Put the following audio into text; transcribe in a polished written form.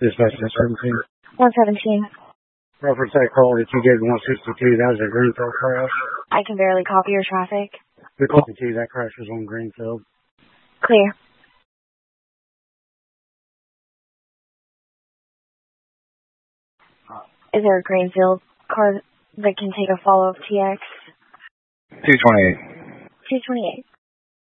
Dispatch 117. 117. Reference that call that you gave 162. That was a Greenfield crash. I can barely copy your traffic. We called you. That crash was on Greenfield. Clear. Is there a Greenfield car that can take a follow-up TX? 228. 228.